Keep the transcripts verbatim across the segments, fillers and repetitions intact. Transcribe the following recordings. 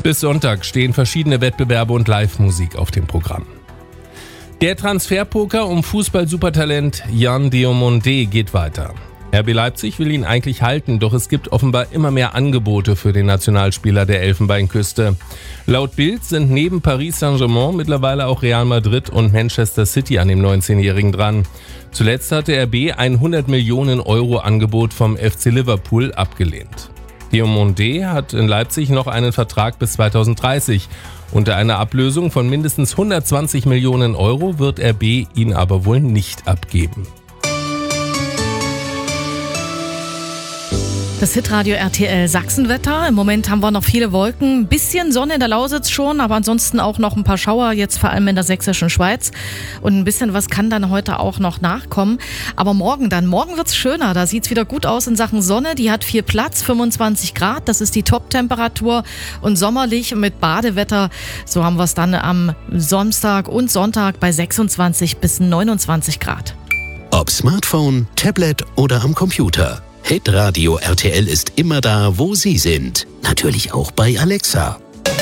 Bis Sonntag stehen verschiedene Wettbewerbe und Live-Musik auf dem Programm. Der Transferpoker um Fußball-Supertalent Yan Diomande geht weiter. R B Leipzig will ihn eigentlich halten, doch es gibt offenbar immer mehr Angebote für den Nationalspieler der Elfenbeinküste. Laut Bild sind neben Paris Saint-Germain mittlerweile auch Real Madrid und Manchester City an dem neunzehnjährigen dran. Zuletzt hatte R B ein hundert Millionen Euro Angebot vom F C Liverpool abgelehnt. Diomande hat in Leipzig noch einen Vertrag bis zweitausenddreißig. Unter einer Ablösung von mindestens hundertzwanzig Millionen Euro wird R B ihn aber wohl nicht abgeben. Das Hitradio R T L Sachsenwetter. Im Moment haben wir noch viele Wolken, ein bisschen Sonne in der Lausitz schon, aber ansonsten auch noch ein paar Schauer, jetzt vor allem in der sächsischen Schweiz. Und ein bisschen was kann dann heute auch noch nachkommen. Aber morgen dann, morgen wird's schöner. Da sieht's wieder gut aus in Sachen Sonne. Die hat viel Platz, fünfundzwanzig Grad. Das ist die Top-Temperatur und sommerlich mit Badewetter. So haben wir es dann am Samstag und Sonntag bei sechsundzwanzig bis neunundzwanzig Grad. Ob Smartphone, Tablet oder am Computer. Hitradio R T L ist immer da, wo Sie sind. Natürlich auch bei Alexa.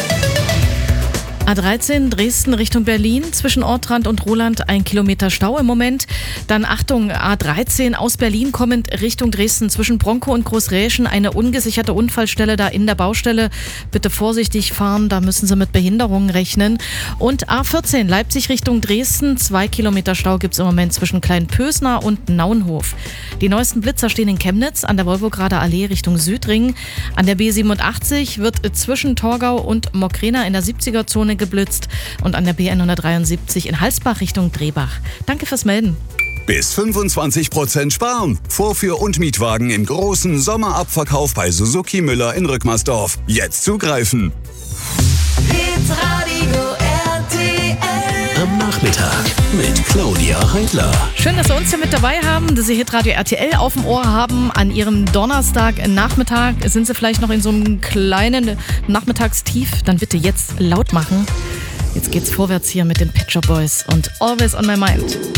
A dreizehn Dresden Richtung Berlin, zwischen Ortrand und Roland ein Kilometer Stau im Moment. Dann Achtung, A dreizehn aus Berlin kommend Richtung Dresden, zwischen Bronkow und Großräschen eine ungesicherte Unfallstelle da in der Baustelle. Bitte vorsichtig fahren, da müssen Sie mit Behinderungen rechnen. Und A vierzehn Leipzig Richtung Dresden, zwei Kilometer Stau gibt's im Moment zwischen Kleinpösner und Nauenhof. Die neuesten Blitzer stehen in Chemnitz, an der Wolvograder Allee Richtung Südring. An der B siebenundachtzig wird zwischen Torgau und Mokrena in der siebziger-Zone geblitzt und an der B hundertdreiundsiebzig in Halsbach Richtung Drehbach. Danke fürs Melden. Bis fünfundzwanzig Prozent sparen. Vorführ- und Mietwagen im großen Sommerabverkauf bei Suzuki Müller in Rückmersdorf. Jetzt zugreifen. Hitradio R T L. Am Nachmittag mit Claudia Heidler. Schön, dass Sie uns hier mit dabei haben, dass Sie Hitradio R T L auf dem Ohr haben. An Ihrem Donnerstagnachmittag sind Sie vielleicht noch in so einem kleinen Nachmittagstief. Dann bitte jetzt laut machen. Jetzt geht's vorwärts hier mit den Pet Shop Boys und Always on My Mind.